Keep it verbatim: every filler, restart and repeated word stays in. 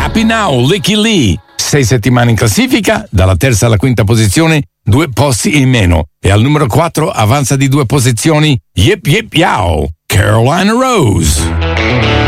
Happy Now, Licky Lee. Sei settimane in classifica, dalla terza alla quinta posizione, due posti in meno. E al numero quattro avanza di due posizioni Yip Yip Yow, Carolina Rose.